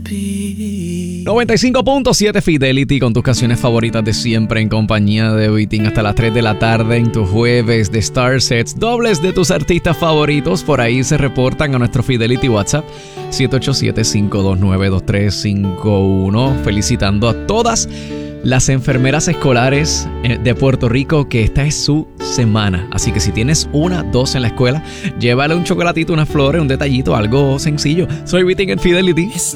95.7 Fidelity con tus canciones favoritas de siempre en compañía de Vitín hasta las 3 de la tarde en tu jueves de Star Sets, dobles de tus artistas favoritos. Por ahí se reportan a nuestro Fidelity WhatsApp 787-529-2351, felicitando a todas las enfermeras escolares de Puerto Rico, que esta es su semana. Así que si tienes una, dos en la escuela, llévale un chocolatito, unas flores, un detallito, algo sencillo. Soy Vitín en Fidelity. Es